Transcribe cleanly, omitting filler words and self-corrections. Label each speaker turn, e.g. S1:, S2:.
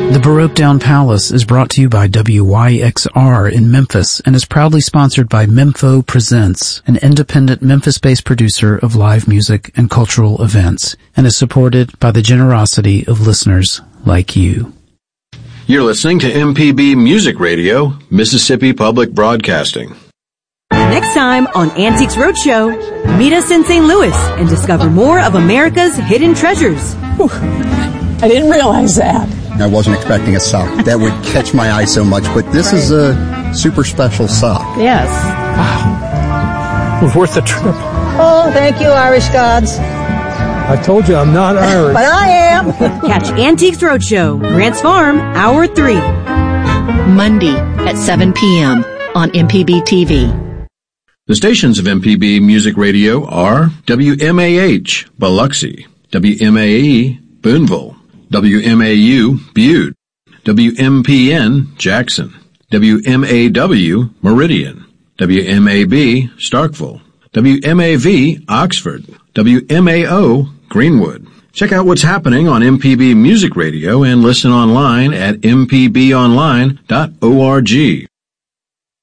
S1: The Baroque Down Palace is brought to you by WYXR in Memphis and is proudly sponsored by Mempho Presents, an independent Memphis-based producer of live music and cultural events, and is supported by the generosity of listeners like you.
S2: You're listening to MPB Music Radio, Mississippi Public Broadcasting.
S3: Next time on Antiques Roadshow, meet us in St. Louis and discover more of America's hidden treasures.
S4: Whew. I didn't realize that.
S5: I wasn't expecting a sock that would catch my eye so much, but this is a super special sock.
S4: Yes. Wow. It was worth the trip.
S6: Oh, thank you, Irish gods.
S4: I told you I'm not Irish.
S6: But I am.
S3: Catch Antiques Roadshow, Grants Farm, Hour 3.
S7: Monday at 7 p.m. on MPB TV.
S2: The stations of MPB Music Radio are WMAH, Biloxi, WMAE, Boonville, WMAU, Butte, WMPN, Jackson, WMAW, Meridian, WMAB, Starkville, WMAV, Oxford, WMAO, Greenwood. Check out what's happening on MPB Music Radio and listen online at mpbonline.org.